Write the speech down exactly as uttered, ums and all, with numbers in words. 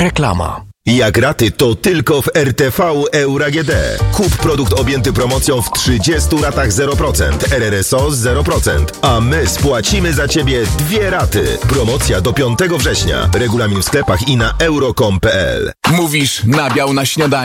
Reklama. Jak raty, to tylko w R T V Euro A G D. Kup produkt objęty promocją w trzydziestu ratach zero procent, R R S O zero procent, a my spłacimy za Ciebie dwie raty. Promocja do piątego września. Regulamin w sklepach i na euro kropka com kropka p l. Mówisz nabiał na śniadanie?